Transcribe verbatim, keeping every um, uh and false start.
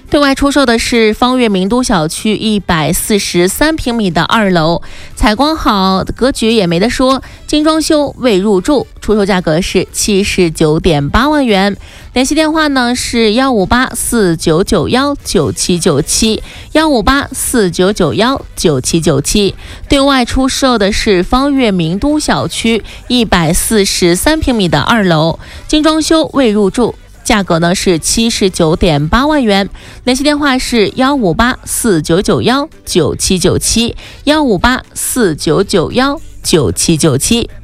对外出售的是方悦名都小区一百四十三平米的二楼，采光好，格局也没得说，精装修未入住，出售价格是七十九点八万元。联系电话呢是幺五八四九九幺九七九七，幺五八四九九幺九七九七。对外出售的是方悦名都小区一百四十三平米的二楼，精装修未入住。价格呢是七十九点八万元，联系电话是幺五八四九九幺九七九七，幺五八四九九幺九七九七。